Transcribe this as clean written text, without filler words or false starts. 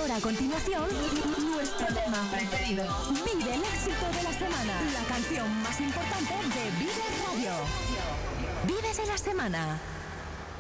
Ahora a continuación, nuestro tema preferido. Vive el éxito de la semana. La canción más importante de Vive Radio. Vive de la semana.